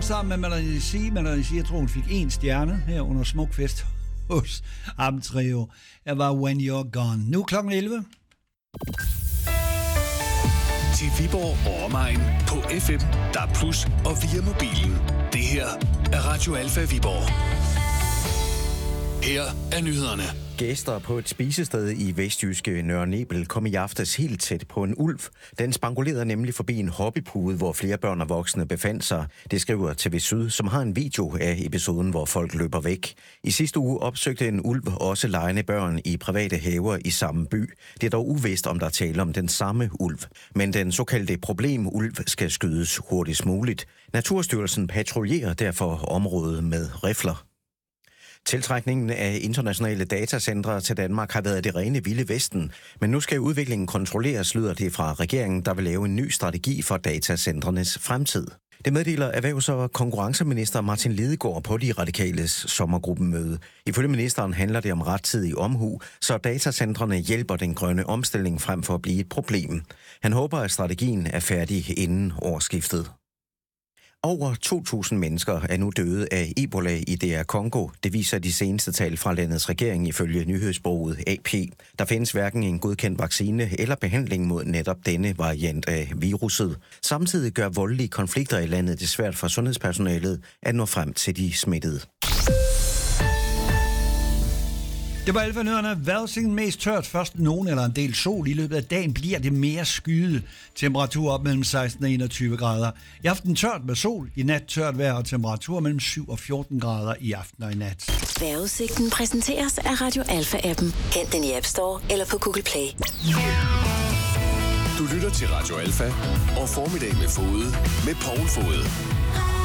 kom sammen med Melanie C. Melanie C, jeg tror, hun fik 1 stjerne her under Smukfest hos Abendtrio. Jeg var When You're Gone. Nu klokken 11. Til Viborg og omegn på FM, DAB+ og via mobilen. Det her er Radio Alfa Viborg. Her er nyhederne. Gæster på et spisested i vestjyske Nørre Nebel kom i aftes helt tæt på en ulv. Den spangulerede nemlig forbi en hobbypude, hvor flere børn og voksne befandt sig. Det skriver TV Syd, som har en video af episoden, hvor folk løber væk. I sidste uge opsøgte en ulv også legende børn i private haver i samme by. Det er dog uvist, om der er tale om den samme ulv. Men den såkaldte problemulv skal skydes hurtigst muligt. Naturstyrelsen patruljerer derfor området med rifler. Tiltrækningen af internationale datacentre til Danmark har været det rene vilde vesten, men nu skal udviklingen kontrolleres, lyder det fra regeringen, der vil lave en ny strategi for datacentrenes fremtid. Det meddeler erhvervs- og konkurrenceminister Martin Lidegaard på de radikales sommergruppemøde. Ifølge ministeren handler det om rettidig omhu, så datacentrene hjælper den grønne omstilling frem for at blive et problem. Han håber, at strategien er færdig inden årsskiftet. Over 2.000 mennesker er nu døde af Ebola i DR Congo. Det viser de seneste tal fra landets regering ifølge nyhedsbureauet AP. Der findes hverken en godkendt vaccine eller behandling mod netop denne variant af viruset. Samtidig gør voldelige konflikter i landet det svært for sundhedspersonalet at nå frem til de smittede. Det var Alfa-nyhederne. Vejrudsigten mest tørt. Først nogen eller en del sol. I løbet af dagen bliver det mere skyet. Temperatur op mellem 16 og 21 grader. I aften tørt med sol. I nat tørt vejr og temperatur mellem 7 og 14 grader i aften og i nat. Vejrudsigten præsenteres af Radio Alfa-appen. Hent den i App Store eller på Google Play. Du lytter til Radio Alfa og Formiddag med Fode med Poul Fode.